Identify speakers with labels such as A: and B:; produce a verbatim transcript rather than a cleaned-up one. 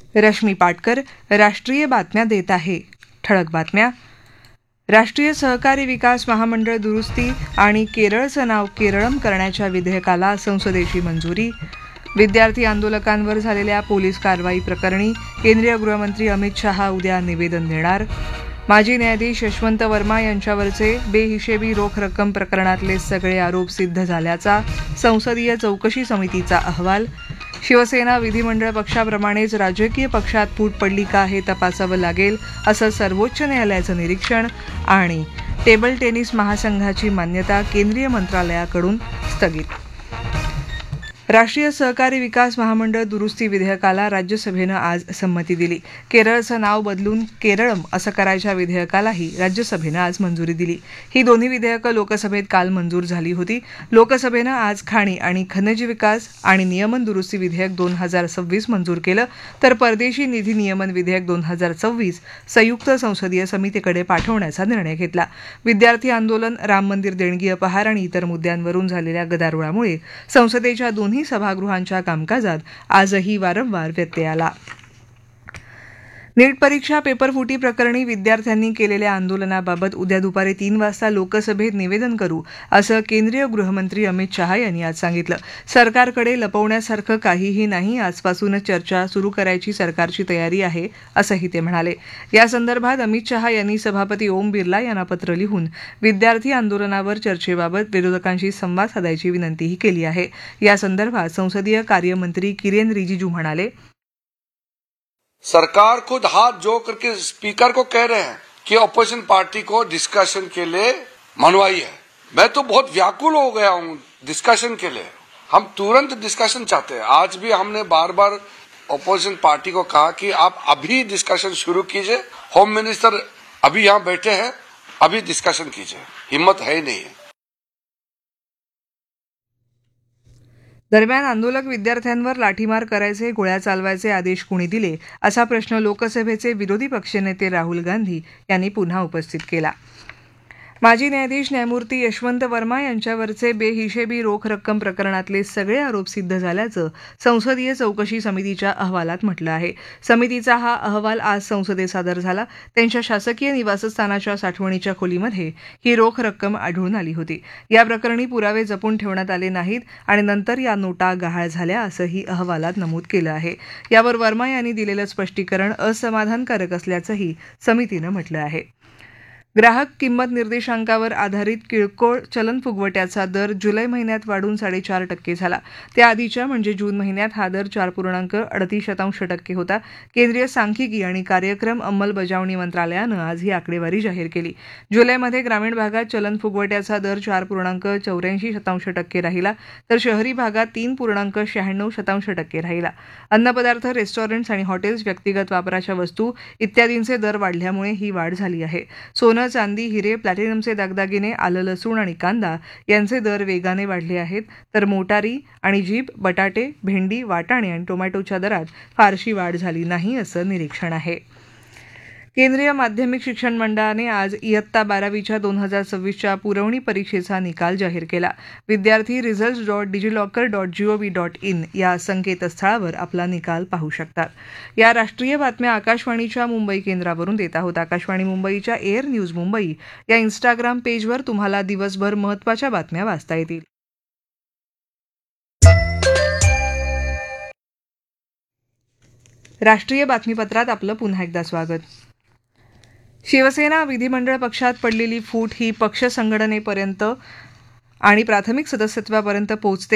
A: रश्मी पाटकर राष्ट्रीय बातम्या देत आहे. ठळक बातम्या. राष्ट्रीय सहकारी विकास महामंडळ दुरुस्ती आणि केरळचं नाव केरळम करण्याच्या विधेयकाला संसदेची मंजुरी. विद्यार्थी आंदोलकांवर झालेल्या पोलीस कारवाई प्रकरणी केंद्रीय गृहमंत्री अमित शहा उद्या निवेदन देणार. माजी न्यायाधीश यशवंत वर्मा यांच्यावरचे बेहिशेबी रोख रक्कम प्रकरणातले सगळे आरोप सिद्ध झाल्याचा संसदीय चौकशी समितीचा अहवाल. शिवसेना विधिमंडळ पक्षाप्रमाणेच राजकीय पक्षात फूट पडली का हे तपासावं लागेल असं सर्वोच्च न्यायालयाचं निरीक्षण. आणि टेबल टेनिस महासंघाची मान्यता केंद्रीय मंत्रालयाकडून स्थगित. राष्ट्रीय सहकारी विकास महामंडळ दुरुस्ती विधेयकाला राज्यसभेनं आज संमती दिली. केरळचं नाव बदलून केरळम असं करायच्या विधेयकालाही राज्यसभेनं आज मंजुरी दिली. ही दोन्ही विधेयकं लोकसभेत काल मंजूर झाली होती. लोकसभेनं आज खाणी आणि खनिज विकास आणि नियमन दुरुस्ती विधेयक दोन हजार सव्वीस मंजूर केलं, तर परदेशी निधी नियमन विधेयक दोन हजार सव्वीस संयुक्त संसदीय समितीकडे पाठवण्याचा निर्णय घेतला. विद्यार्थी आंदोलन, राम मंदिर देणगी अपहार आणि इतर मुद्द्यांवरून झालेल्या गदारोळामुळे संसदेच्या दोन्ही सभागृहांच्या कामकाजात आजही वारंवार व्यत्यय आला. नीट परीक्षा पेपरफुटी प्रकरणी विद्यार्थ्यांनी केलेल्या आंदोलनाबाबत उद्या दुपारी तीन वाजता लोकसभेत निवेदन करू असं केंद्रीय गृहमंत्री अमित शहा यांनी आज सांगितलं. सरकारकडे लपवण्यासारखं काहीही नाही, आजपासूनच चर्चा सुरू करायची सरकारची तयारी आहे असंही ते म्हणाले. या संदर्भात अमित शहा यांनी सभापती ओम बिर्ला यांना पत्र लिहून विद्यार्थी आंदोलनावर चर्चेबाबत विरोधकांशी संवाद साधायची विनंतीही केली आहे. या संदर्भात संसदीय कार्यमंत्री किरेन रिजिजू म्हणाले,
B: सरकार खुद हाथ जोड़ करके स्पीकर को कह रहे हैं कि ऑपोजिशन पार्टी को डिस्कशन के लिए मनवाई है. मैं तो बहुत व्याकुल हो गया हूं डिस्कशन के लिए. हम तुरंत डिस्कशन चाहते हैं. आज भी हमने बार बार ऑपोजिशन पार्टी को कहा कि आप अभी डिस्कशन शुरू कीजिए. होम मिनिस्टर अभी यहां बैठे हैं, अभी डिस्कशन कीजिए. हिम्मत है ही नहीं है.
A: दरम्यान आंदोलक विद्यार्थ्यांवर लाठीमार करायचे, गोळ्या चालवायचे आदेश कुणी दिले असा प्रश्न लोकसभेचे विरोधी पक्षनेते राहुल गांधी यांनी पुन्हा उपस्थित केला. माजी न्यायाधीश न्यायमूर्ती यशवंत वर्मा यांच्यावरचे बेहिशेबी रोख रक्कम प्रकरणातले सगळे आरोप सिद्ध झाल्याचं संसदीय चौकशी समितीच्या अहवालात म्हटलं आहे. समितीचा हा अहवाल आज संसदेत सादर झाला. त्यांच्या शासकीय निवासस्थानाच्या साठवणीच्या खोलीमध्ये ही रोख रक्कम आढळून आली होती. या प्रकरणी पुरावे जपून ठेवण्यात आले नाहीत आणि नंतर या नोटा गहाळ झाल्या असंही अहवालात नमूद केलं आहे. यावर वर्मा यांनी दिलेलं स्पष्टीकरण असमाधानकारक असल्याचंही समितीनं म्हटलं आहे. ग्राहक किंमत निर्देशांकावर आधारित किरकोळ चलन फुगवट्याचा दर जुलै महिन्यात वाढून साडेचार टक्के झाला. त्याआधीच्या म्हणजे जून महिन्यात हा दर चार पूर्णांक अडतीस शतांश टक्के होता. केंद्रीय सांख्यिकी आणि कार्यक्रम अंमलबजावणी मंत्रालयानं आज ही आकडेवारी जाहीर केली. जुलैमध्ये ग्रामीण भागात चलन फुगवट्याचा दर चार पूर्णांक चौऱ्याऐंशी शतांश टक्के राहिला, तर शहरी भागात तीन पूर्णांक शहाण्णव शतांश टक्के राहिला. अन्नपदार्थ, रेस्टॉरंट्स आणि हॉटेल्स, व्यक्तिगत वापराच्या वस्तू इत्यादींचे दर वाढल्यामुळे ही वाढ झाली आहे. सोनं, चांदी, हिरे, प्लॅटिनमचे दागदागिने, आलं, लसूण आणि कांदा यांचे दर वेगाने वाढले आहेत, तर मोटारी आणि जीप, बटाटे, भेंडी, वाटाणे आणि टोमॅटोच्या दरात फारशी वाढ झाली नाही असं निरीक्षण आहे. केंद्रीय माध्यमिक शिक्षण मंडळाने आज इयत्ता बारावीच्या दोन हजार सव्वीसच्या पुरवणी परीक्षेचा निकाल जाहीर केला. विद्यार्थी results dot DigiLocker dot G O V dot in या संकेतस्थळावर आपला निकाल पाहू शकतात. या राष्ट्रीय बातम्या आकाशवाणीच्या मुंबई केंद्रावरून देत आहोत. आकाशवाणी मुंबईच्या एअर न्यूज मुंबई या इन्स्टाग्राम पेजवर तुम्हाला दिवसभर महत्त्वाच्या बातम्या वाचता येतील. राष्ट्रीय बातमीपत्रात आपलं पुन्हा एकदा स्वागत. शिवसेना विधिमंडळ पक्षात पडलेली फूट ही पक्ष संघटनेपर्यंत आणि प्राथमिक सदस्यत्वापर्यंत पोहोचते